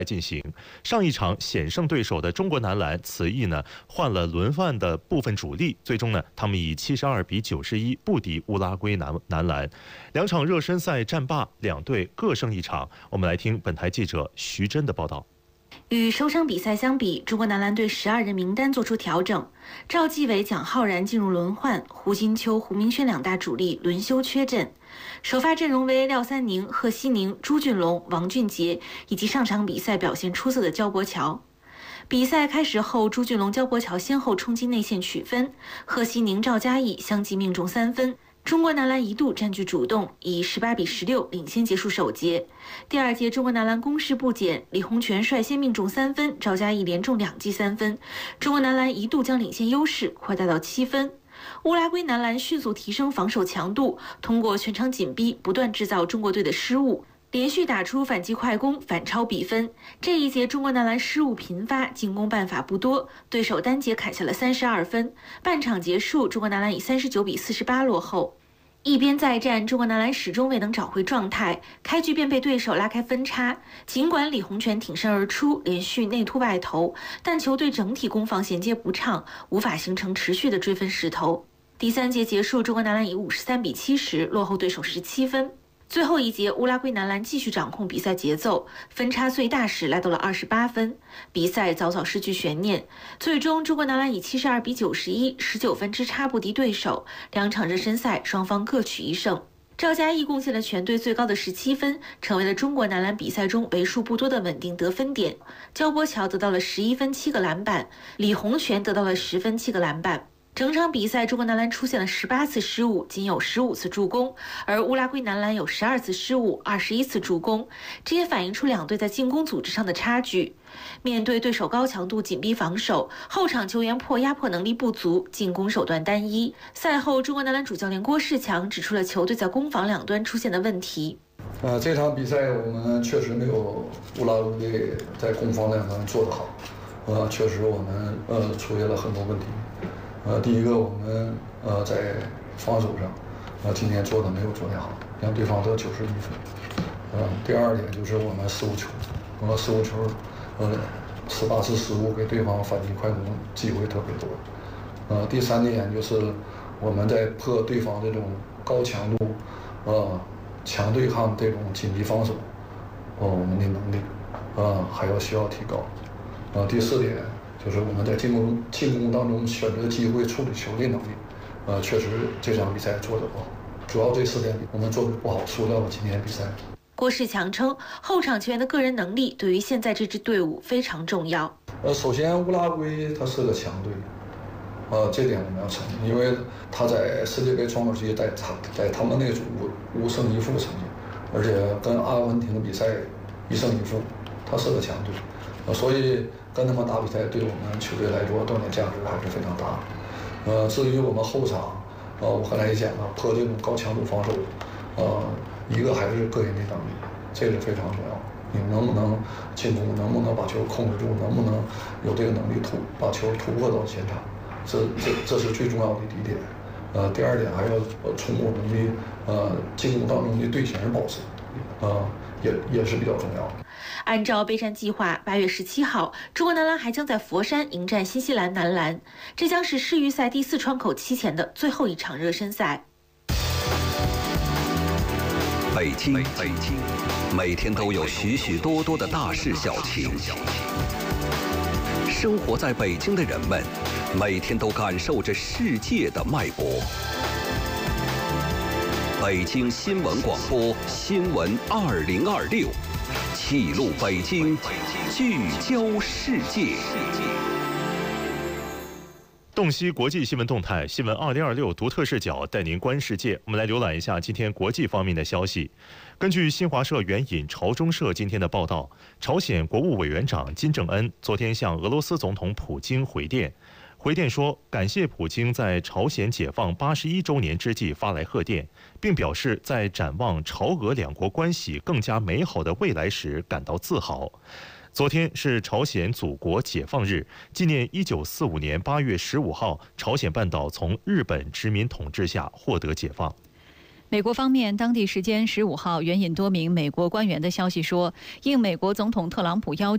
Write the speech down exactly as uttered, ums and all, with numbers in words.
进行。上一场险胜对手的中国男篮，此役呢换了轮换的部分主力，最终呢他们以七十二比九十一不敌乌拉圭男男篮。两场热身赛战罢，两队各胜一场。我们来听本台记者徐真的报道。 与首场比赛相比，中国男篮队十二人名单做出调整，赵继伟、蒋浩然进入轮换，胡金秋、胡明轩两大主力轮休缺阵。首发阵容为廖三宁、贺西宁、朱俊龙、王俊杰以及上场比赛表现出色的焦博乔。比赛开始后，朱俊龙、焦博乔先后冲击内线取分，贺西宁、赵嘉译相继命中三分。中国男篮一度占据主动，以十八比十六领先结束首节。第二节，中国男篮攻势不减，李洪权率先命中三分，赵嘉译连中两记三分，中国男篮一度将领先优势扩大到七分。乌拉圭男篮迅速提升防守强度，通过全场紧逼，不断制造中国队的失误，连续打出反击快攻，反超比分。这一节中国男篮失误频发，进攻办法不多，对手单节砍下了三十二分。半场结束，中国男篮以三十九比四十八落后。一边再战，中国男篮始终未能找回状态，开局便被对手拉开分差。尽管李洪权挺身而出，连续内突外投，但球队整体攻防衔接不畅，无法形成持续的追分势头。第三节结束，中国男篮以五十三比七十落后对手十七分。最后一节，乌拉圭男篮继续掌控比赛节奏，分差最大时来到了二十八分，比赛早早失去悬念。最终，中国男篮以七十二比九十一，十九分之差不敌对手。两场热身赛，双方各取一胜。赵嘉译贡献了全队最高的十七分，成为了中国男篮比赛中为数不多的稳定得分点。焦博乔得到了十一分七个篮板，李洪权得到了十分七个篮板。整场比赛，中国男篮出现了十八次失误，仅有十五次助攻，而乌拉圭男篮有十二次失误，二十一次助攻，这也反映出两队在进攻组织上的差距。面对对手高强度紧逼防守，后场球员破压迫能力不足，进攻手段单一。赛后，中国男篮主教练郭士强指出了球队在攻防两端出现的问题。 呃，这场比赛我们确实没有乌拉圭在攻防两端做得好，呃，确实我们呃出现了很多问题。呃，第一个，我们呃在防守上，呃今天做的没有昨天好，让对方得九十一分。呃，第二点就是我们失误球，呃失误球，呃十八次失误给对方反击快攻机会特别多。呃，第三点就是我们在破对方这种高强度，呃强对抗这种紧急防守，呃我们的能力，呃还要需要提高。呃，第四点。就是我们在进攻进攻当中选择机会处理球的能力，呃，确实这场比赛做得不好。主要这四点我们做得不好，输掉了今天比赛。 郭士强称，后场球员的个人能力对于现在这支队伍非常重要。 呃，首先乌拉圭它是个强队，呃，这点我们要承认，因为他在世界杯窗口期在他在他们那组五胜一负成绩，而且跟阿根廷的比赛一胜一负，他是个强队，呃，所以。跟他们打比赛，对我们球队来说锻炼价值还是非常大。呃，至于我们后场，呃，我刚才也讲了，破这种高强度防守，呃，一个还是个人的能力，这是非常重要。你能不能进攻，能不能把球控制住，能不能有这个能力突把球突破到前场，这这这是最重要的第一点。呃，第二点还要从我们的呃进攻当中的队形保持，呃，也也是比较重要的。 按照备战计划，八月十七号，中国男篮还将在佛山迎战新西兰男篮，这将是世预赛第四窗口期前的最后一场热身赛。 北京，北京，每天都有许许多多的大事小情。生活在北京的人们，每天都感受着世界的脉搏。北京新闻广播新闻二零二六。记录北京，聚焦世界。 洞悉国际新闻动态，新闻二零二六独特视角带您观世界。我们来浏览一下今天国际方面的消息。根据新华社援引朝中社今天的报道，朝鲜国务委员长金正恩昨天向俄罗斯总统普京回电。回电说，感谢普京在朝鲜解放八十一周年之际发来贺电，并表示在展望朝俄两国关系更加美好的未来时感到自豪。昨天是朝鲜祖国解放日，纪念一九四五年八月十五号朝鲜半岛从日本殖民统治下获得解放。 美国方面，当地时间十五号援引多名美国官员的消息说，应美国总统特朗普要求。